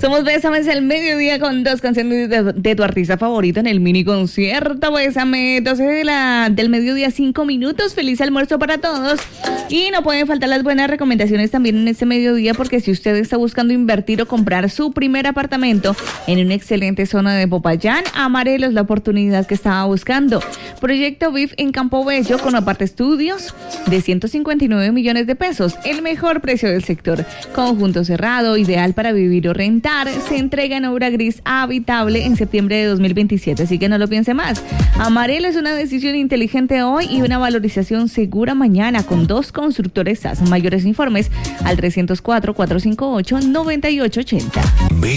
Somos Bésame el mediodía con 2 canciones de tu artista favorito en el mini concierto. Bésame, 12 del mediodía, 5 minutos. Feliz almuerzo para todos. Y no pueden faltar las buenas recomendaciones también en este mediodía, porque si usted está buscando invertir o comprar su primer apartamento en una excelente zona de Popayán, Amarelo es la oportunidad que estaba buscando. Proyecto BIF en Campo Bello con aparte estudios de 159 millones de pesos, el mejor precio del sector. Conjunto cerrado, ideal para vivir o rentar. Se entrega en obra gris habitable en septiembre de 2027, así que no lo piense más. Amarelo es una decisión inteligente hoy y una valorización segura mañana con 2 constructores SAS. Mayores informes al 304-458-9880.